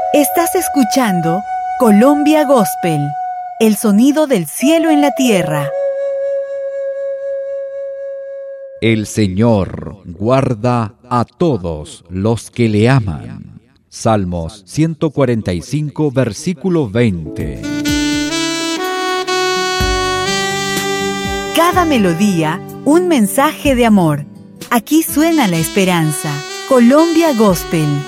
Estás escuchando Colombia Gospel, el sonido del cielo en la tierra. El Señor guarda a todos los que le aman. Salmos 145, versículo 20. Cada melodía, un mensaje de amor. Aquí suena la esperanza. Colombia Gospel.